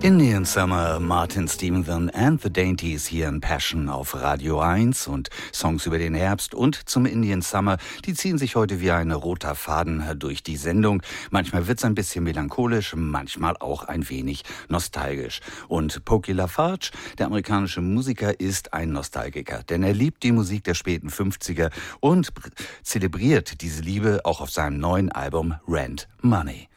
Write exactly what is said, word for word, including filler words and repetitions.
Indian Summer, Martin Stevenson and the Dainties hier in Passion auf Radio eins und Songs über den Herbst und zum Indian Summer, die ziehen sich heute wie ein roter Faden durch die Sendung. Manchmal wird's ein bisschen melancholisch, manchmal auch ein wenig nostalgisch. Und Pokey LaFarge, der amerikanische Musiker, ist ein Nostalgiker, denn er liebt die Musik der späten fünfziger und zelebriert diese Liebe auch auf seinem neuen Album Rent Money.